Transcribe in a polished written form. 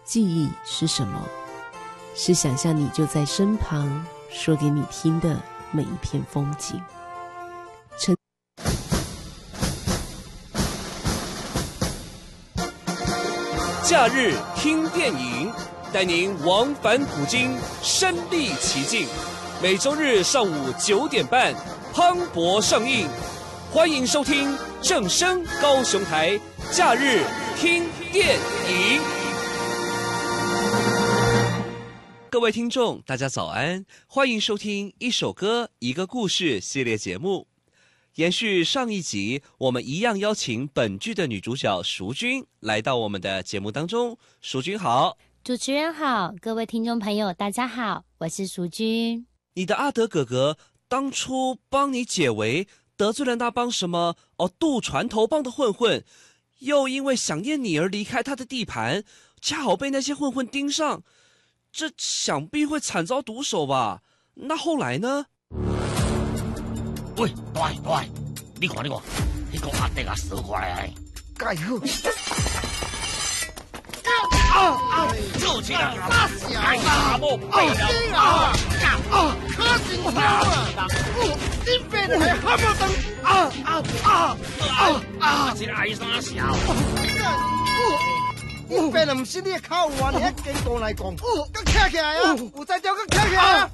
记忆是什么？是想象你就在身旁，说给你听的每一片风景。 假日听电影，带您往返古今，身临其境。每周日上午9点半，磅礴上映。欢迎收听正声高雄台假日听电影。各位听众，大家早安，欢迎收听一首歌一个故事系列节目。延续上一集，我们一样邀请本剧的女主角淑君来到我们的节目当中。淑君好。 主持人好，各位听众朋友大家好，我是淑君。 你的阿德哥哥当初帮你解围，得罪了那帮什么渡船头帮的混混，又因为想念你而离开他的地盘，恰好被那些混混盯上，这想必会惨遭毒手吧？那后来呢？ 喂，大你看，那个阿德啊，死过来！ 盖好。 做起来！ 哎呀， 莫背了！ 可真巧啊！你变得还那么长！ 这爱啥笑？ 你变得不是你的口话，你还跟讲来讲，搁站起来啊！有才调搁站起来啊！